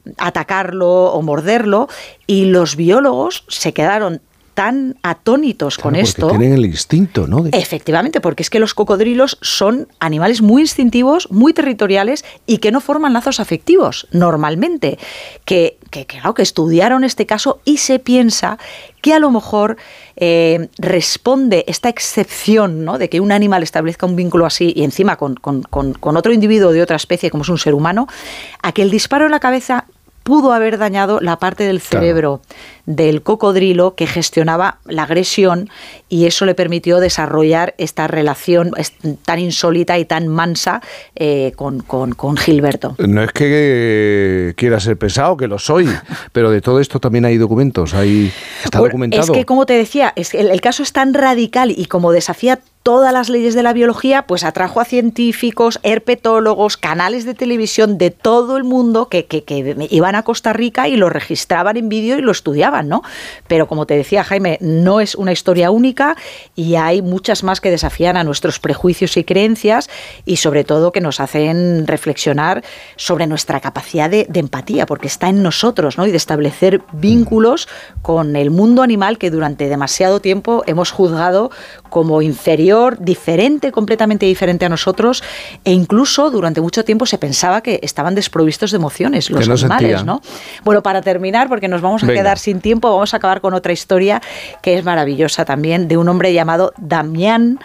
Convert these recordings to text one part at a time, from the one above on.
atacarlo o morderlo, y los biólogos se quedaron tan atónitos con esto. Tienen el instinto, ¿no? Efectivamente, porque es que los cocodrilos son animales muy instintivos, muy territoriales y que no forman lazos afectivos normalmente. Claro, que estudiaron este caso y se piensa que a lo mejor responde esta excepción, ¿no?, de que un animal establezca un vínculo así y encima con otro individuo de otra especie como es un ser humano, a que el disparo en la cabeza pudo haber dañado la parte del cerebro del cocodrilo que gestionaba la agresión, y eso le permitió desarrollar esta relación tan insólita y tan mansa con Gilberto. No es que quiera ser pesado, que lo soy, pero de todo esto también hay documentos, está documentado. Es que, como te decía, el caso es tan radical y como desafía todas las leyes de la biología, pues atrajo a científicos, herpetólogos, canales de televisión de todo el mundo que iban a Costa Rica y lo registraban en vídeo y lo estudiaban, ¿no? Pero como te decía, Jaime, no es una historia única y hay muchas más que desafían a nuestros prejuicios y creencias, y sobre todo que nos hacen reflexionar sobre nuestra capacidad de empatía, porque está en nosotros, ¿no?, y de establecer vínculos con el mundo animal que durante demasiado tiempo hemos juzgado como inferior, completamente diferente a nosotros, e incluso durante mucho tiempo se pensaba que estaban desprovistos de emociones los animales, ¿no? Bueno, para terminar, porque nos vamos a quedar sin tiempo, vamos a acabar con otra historia que es maravillosa también, de un hombre llamado Damián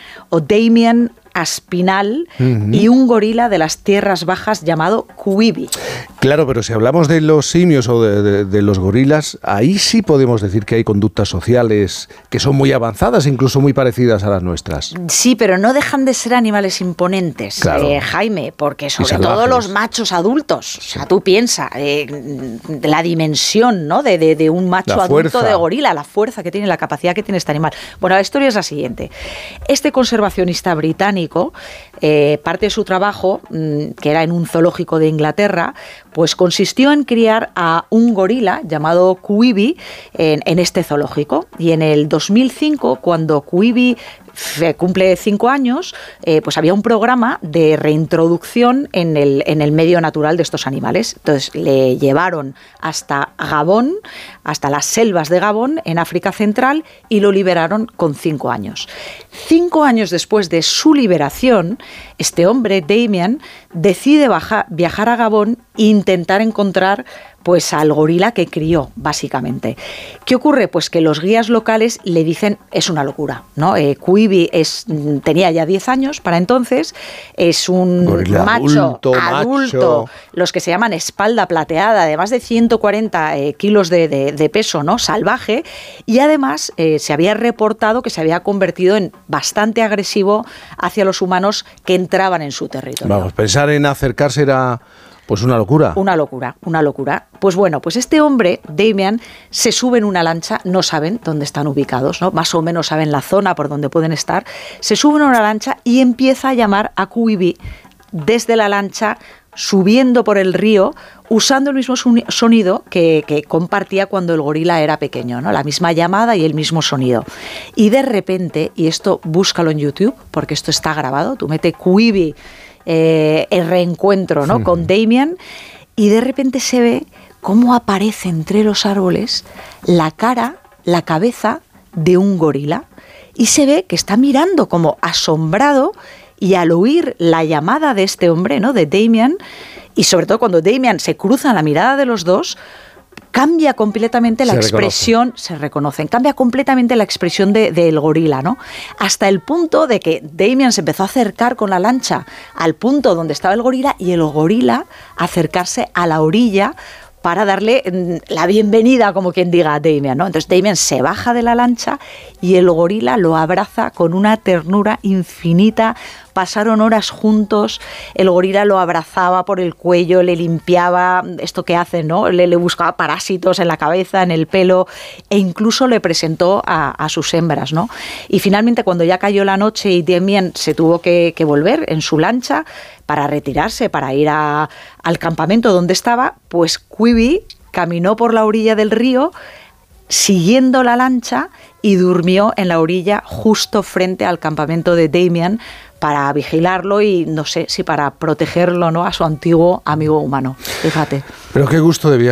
Aspinall y un gorila de las tierras bajas llamado Cuivi. Claro, pero si hablamos de los simios o de los gorilas, ahí sí podemos decir que hay conductas sociales que son muy avanzadas, incluso muy parecidas a las nuestras. Sí, pero no dejan de ser animales imponentes, claro. Jaime, porque sobre todo los machos adultos, o sea, tú piensas, la dimensión, ¿no?, de un macho adulto de gorila, la fuerza que tiene, la capacidad que tiene este animal. Bueno, la historia es la siguiente. Este conservacionista británico, parte de su trabajo, que era en un zoológico de Inglaterra, pues consistió en criar a un gorila llamado Cuivi en este zoológico. Y en el 2005, cuando Cuivi cumple 5 años, pues había un programa de reintroducción en el medio natural de estos animales. Entonces le llevaron hasta Gabón, hasta las selvas de Gabón, en África Central, y lo liberaron con 5 años. 5 años después de su liberación, este hombre, Damian, decide viajar a Gabón e intentar encontrar pues al gorila que crió, básicamente. ¿Qué ocurre? Pues que los guías locales le dicen, es una locura, ¿no? Cuivi tenía ya 10 años para entonces, es un gorila macho, los que se llaman espalda plateada, de más de 140 kilos de peso, ¿no?, salvaje, y además se había reportado que se había convertido en bastante agresivo hacia los humanos que entraban en su territorio. Vamos, pensar en acercarse era... pues una locura. Una locura. Pues bueno, pues este hombre, Damian, se sube en una lancha, no saben dónde están ubicados, ¿no? Más o menos saben la zona por donde pueden estar. Se sube en una lancha y empieza a llamar a Cuivi desde la lancha, subiendo por el río, usando el mismo sonido que compartía cuando el gorila era pequeño, ¿no? La misma llamada y el mismo sonido. Y de repente, y esto búscalo en YouTube, porque esto está grabado, tú mete Cuivi, el reencuentro, ¿no?, con Damian, y de repente se ve cómo aparece entre los árboles la cara, la cabeza de un gorila, y se ve que está mirando como asombrado, y al oír la llamada de este hombre, ¿no?, de Damian, y sobre todo cuando Damian se cruza la mirada de los dos, cambia completamente la expresión, cambia completamente la expresión del gorila, ¿no? Hasta el punto de que Damian se empezó a acercar con la lancha al punto donde estaba el gorila, y el gorila acercarse a la orilla para darle la bienvenida, como quien diga, a Damian, ¿no? Entonces Damian se baja de la lancha y el gorila lo abraza con una ternura infinita. Pasaron horas juntos, el gorila lo abrazaba por el cuello, le limpiaba esto que hace, ¿no? Le buscaba parásitos en la cabeza, en el pelo, e incluso le presentó a sus hembras, ¿no? Y finalmente, cuando ya cayó la noche y Damian se tuvo que volver en su lancha para retirarse, para ir al campamento donde estaba, pues Cuivi caminó por la orilla del río siguiendo la lancha y durmió en la orilla justo frente al campamento de Damian para vigilarlo y no sé si para protegerlo, ¿no?, a su antiguo amigo humano. Fíjate. Pero qué gusto de viaje.